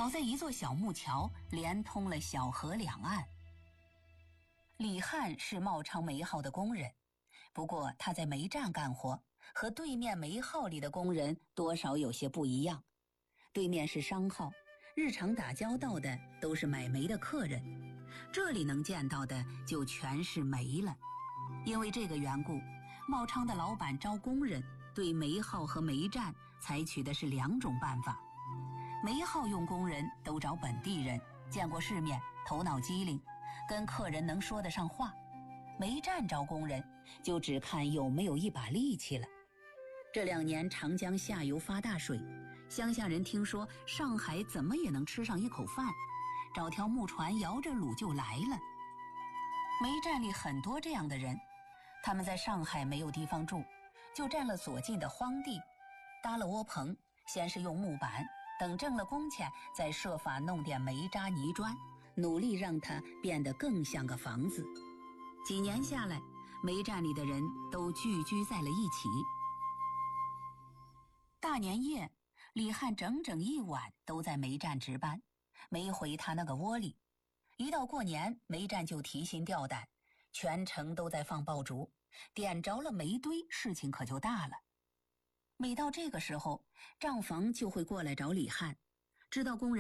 好在一座小木桥连通了小河两岸。李汉是茂昌煤号的工人，不过他在煤站干活，和对面煤号里的工人多少有些不一样。对面是商号，日常打交道的都是买煤的客人，这里能见到的就全是煤了。因为这个缘故，茂昌的老板招工人对煤号和煤站采取的是两种办法。煤号用工人都找本地人，见过世面，头脑机灵，跟客人能说得上话。煤站招工人就只看有没有一把力气了。这2年长江下游发大水，乡下人听说上海怎么也能吃上一口饭，找条木船摇着橹就来了。煤站里很多这样的人，他们在上海没有地方住，就占了所近的荒地，搭了窝棚，先是用木板，等挣了工钱，再设法弄点煤渣泥砖，努力让它变得更像个房子。几年下来，煤站里的人都聚居在了一起。大年夜，李汉整整1晚都在煤站值班，没回他那个窝里。一到过年，煤站就提心吊胆，全城都在放爆竹，点着了煤堆，事情可就大了。每到这个时候，账房就会过来找李汉，知道工人